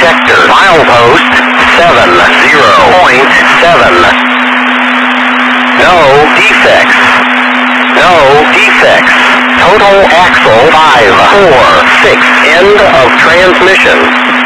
sector. Milepost 70.7. No defects. No defects. Total axle 546. End of transmission.